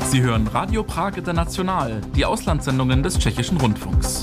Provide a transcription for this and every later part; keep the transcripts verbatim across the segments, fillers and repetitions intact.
Sie hören Radio Prag International, die Auslandssendungen des Tschechischen Rundfunks.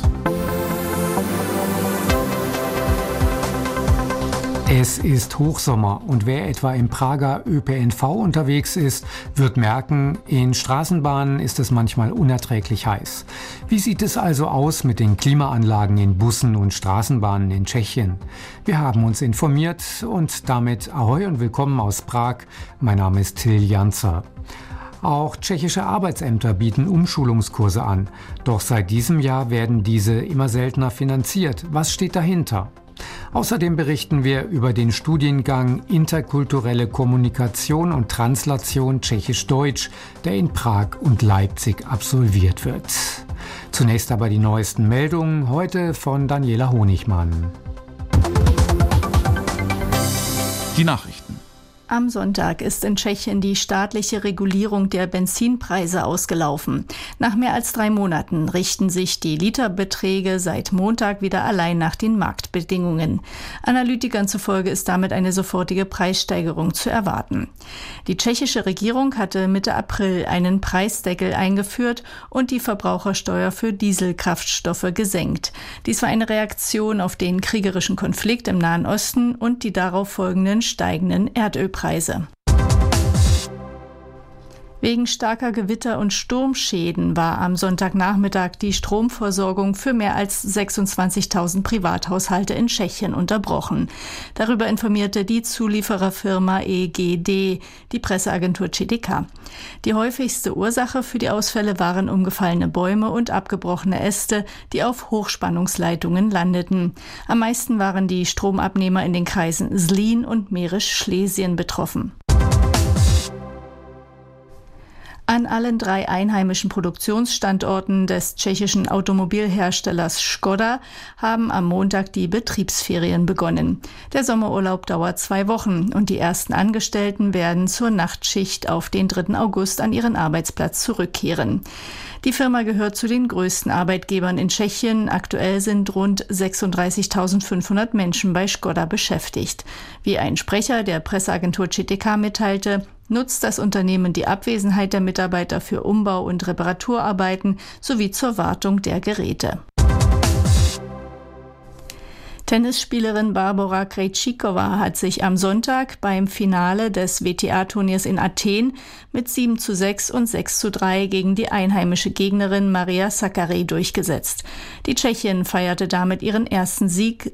Es ist Hochsommer und wer etwa im Prager Ö P N V unterwegs ist, wird merken, in Straßenbahnen ist es manchmal unerträglich heiß. Wie sieht es also aus mit den Klimaanlagen in Bussen und Straßenbahnen in Tschechien? Wir haben uns informiert und damit Ahoi und willkommen aus Prag. Mein Name ist Till Janzer. Auch tschechische Arbeitsämter bieten Umschulungskurse an. Doch seit diesem Jahr werden diese immer seltener finanziert. Was steht dahinter? Außerdem berichten wir über den Studiengang Interkulturelle Kommunikation und Translation Tschechisch-Deutsch, der in Prag und Leipzig absolviert wird. Zunächst aber die neuesten Meldungen, heute von Daniela Honigmann. Die Nachrichten. Am Sonntag ist in Tschechien die staatliche Regulierung der Benzinpreise ausgelaufen. Nach mehr als drei Monaten richten sich die Literbeträge seit Montag wieder allein nach den Marktbedingungen. Analytikern zufolge ist damit eine sofortige Preissteigerung zu erwarten. Die tschechische Regierung hatte Mitte April einen Preisdeckel eingeführt und die Verbrauchersteuer für Dieselkraftstoffe gesenkt. Dies war eine Reaktion auf den kriegerischen Konflikt im Nahen Osten und die darauf folgenden steigenden Erdölpreise. Preise. Wegen starker Gewitter und Sturmschäden war am Sonntagnachmittag die Stromversorgung für mehr als sechsundzwanzigtausend Privathaushalte in Tschechien unterbrochen. Darüber informierte die Zuliefererfirma E G D, die Presseagentur C D K. Die häufigste Ursache für die Ausfälle waren umgefallene Bäume und abgebrochene Äste, die auf Hochspannungsleitungen landeten. Am meisten waren die Stromabnehmer in den Kreisen Zlín und Mährisch-Schlesien betroffen. An allen drei einheimischen Produktionsstandorten des tschechischen Automobilherstellers Škoda haben am Montag die Betriebsferien begonnen. Der Sommerurlaub dauert zwei Wochen und die ersten Angestellten werden zur Nachtschicht auf den dritten August an ihren Arbeitsplatz zurückkehren. Die Firma gehört zu den größten Arbeitgebern in Tschechien. Aktuell sind rund sechsunddreißigtausendfünfhundert Menschen bei Škoda beschäftigt. Wie ein Sprecher der Presseagentur C T K mitteilte, nutzt das Unternehmen die Abwesenheit der Mitarbeiter für Umbau- und Reparaturarbeiten sowie zur Wartung der Geräte. Tennisspielerin Barbora Krejcikova hat sich am Sonntag beim Finale des W T A-Turniers in Athen mit sieben zu sechs und sechs zu drei gegen die einheimische Gegnerin Maria Sakkari durchgesetzt. Die Tschechin feierte damit ihren ersten Sieg